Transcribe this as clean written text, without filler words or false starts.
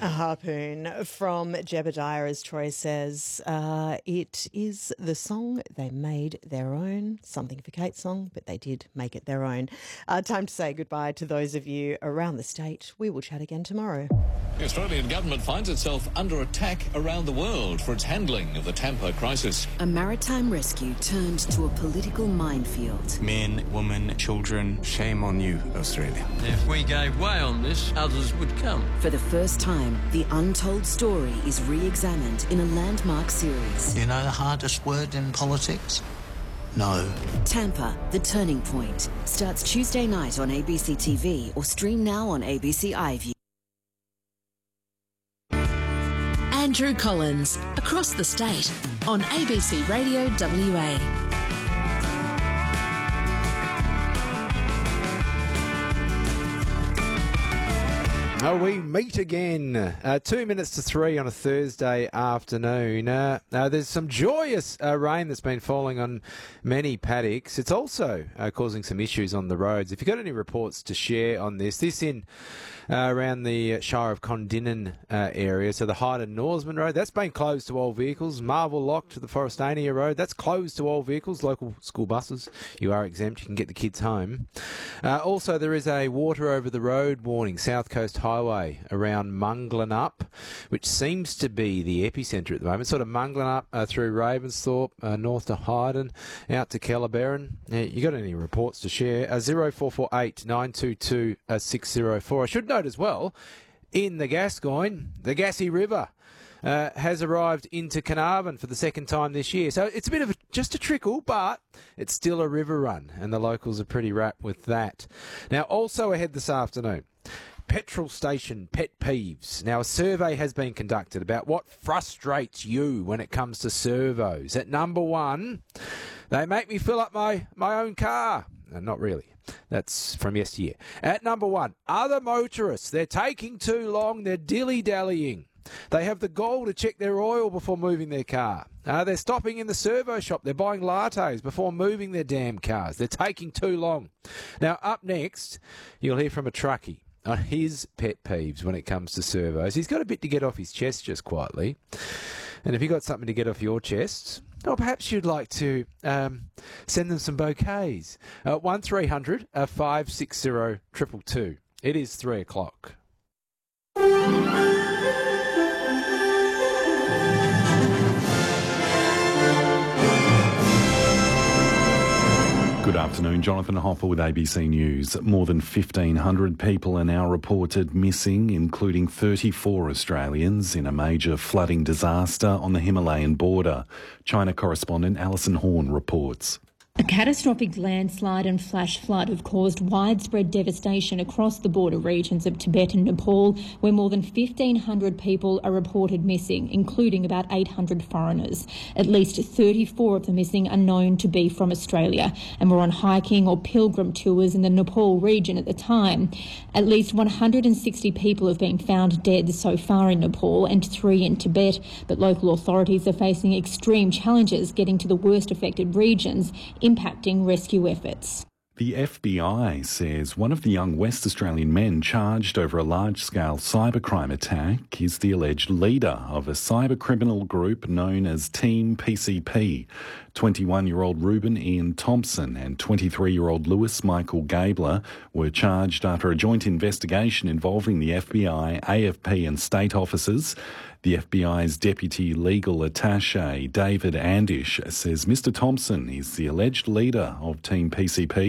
A harpoon from Jebediah, as Troy says. It is the song they made their own. Something for Kate's song, but they did make it their own. Time to say goodbye to those of you around the state. We will chat again tomorrow. The Australian government finds itself under attack around the world for its handling of the Tampa crisis. A maritime rescue turned to a political minefield. Men, women, children, shame on you, Australia. If we gave way on this, others would come. For the first time, the untold story is re-examined in a landmark series. You know the hardest word in politics? No. Tampa, The Turning Point, starts Tuesday night on ABC TV or stream now on ABC iView. Andrew Collins, Across the State, on ABC Radio WA. Oh, we meet again. 2 minutes to 3 on a Thursday afternoon. There's some joyous rain that's been falling on many paddocks. It's also causing some issues on the roads. If you've got any reports to share on this in around the Shire of Condinnon area, so the Hyde and Norseman Road, that's been closed to all vehicles. Marvel Lock to the Forestania Road, that's closed to all vehicles. Local school buses, you are exempt. You can get the kids home. Also, there is a water over the road warning, South Coast Highway around Munglanup, which seems to be the epicentre at the moment, sort of Munglanup through Ravensthorpe, north to Hyden, out to Kellerberrin. You got any reports to share? 0448 922 604. I should note as well, in the Gascoyne, the Gassy River has arrived into Carnarvon for the second time this year. So it's a bit of just a trickle, but it's still a river run, and the locals are pretty wrapped with that. Now, also ahead this afternoon, petrol station pet peeves. Now, a survey has been conducted about what frustrates you when it comes to servos. At number 1, they make me fill up my own car. Not really. That's from yesteryear. At number 1, other motorists. They're taking too long. They're dilly-dallying. They have the gall to check their oil before moving their car. They're stopping in the servo shop. They're buying lattes before moving their damn cars. They're taking too long. Now, up next, you'll hear from a truckie on his pet peeves when it comes to servos. He's got a bit to get off his chest just quietly. And if you've got something to get off your chest, or perhaps you'd like to send them some bouquets. 1300 560 222. It is 3 o'clock. Good afternoon, Jonathan Hoffer with ABC News. More than 1,500 people are now reported missing, including 34 Australians in a major flooding disaster on the Himalayan border. China correspondent Alison Horn reports. A catastrophic landslide and flash flood have caused widespread devastation across the border regions of Tibet and Nepal, where more than 1,500 people are reported missing, including about 800 foreigners. At least 34 of the missing are known to be from Australia and were on hiking or pilgrim tours in the Nepal region at the time. At least 160 people have been found dead so far in Nepal and 3 in Tibet, but local authorities are facing extreme challenges getting to the worst affected regions, impacting rescue efforts. The FBI says one of the young West Australian men charged over a large-scale cybercrime attack is the alleged leader of a cybercriminal group known as Team PCP. 21-year-old Reuben Ian Thompson and 23-year-old Lewis Michael Gabler were charged after a joint investigation involving the FBI, AFP and state officers. The FBI's Deputy Legal Attaché, David Andish, says Mr Thompson is the alleged leader of Team PCP.